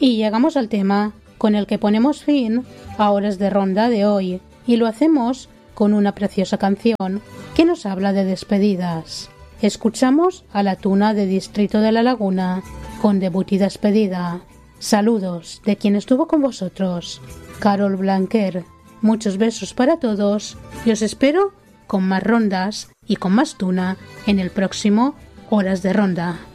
Y llegamos al tema con el que ponemos fin a Horas de Ronda de hoy, y lo hacemos con una preciosa canción que nos habla de despedidas. Escuchamos a La Tuna de Distrito de la Laguna con Debut y Despedida. Saludos de quien estuvo con vosotros, Carol Blanquer. Muchos besos para todos y os espero con más rondas y con más tuna en el próximo Horas de Ronda.